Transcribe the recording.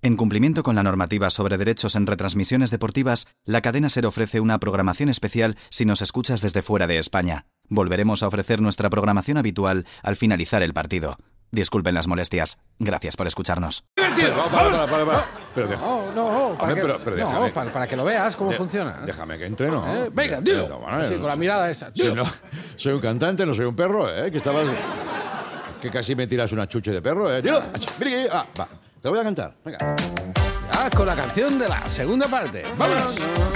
En cumplimiento con la normativa sobre derechos en retransmisiones deportivas, la cadena SER ofrece una programación especial si nos escuchas desde fuera de España. Volveremos a ofrecer nuestra programación habitual al finalizar el partido. Disculpen las molestias. Gracias por escucharnos. Para que lo veas cómo funciona. Déjame que entre, ¿no? Venga, dilo. Sí, con la mirada esa. No, soy un cantante, no soy un perro, ¿eh? Que casi me tiras una chuche de perro, ¿eh? Dilo. Va, te lo voy a cantar. Venga. Ya con la canción de la segunda parte. ¡Vámonos!